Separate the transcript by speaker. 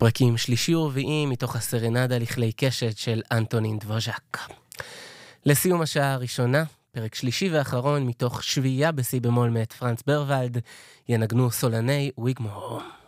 Speaker 1: פרקים שלישי ורביעי מתוך הסרנדה לכלי קשת של אנטונין דבוז'ק. לסיום השעה הראשונה, פרק שלישי ואחרון מתוך שביעייה בסי במול מאת פרנץ ברוולד, ינגנו סולני ויגמור.